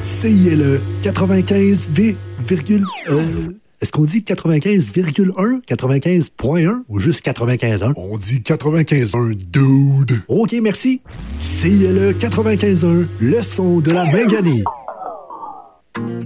CILE 95, est-ce qu'on dit 95,1, 95,1 ou juste 95,1? On dit 95,1, dude. OK, merci. CILE 95,1, le son de la Minganie.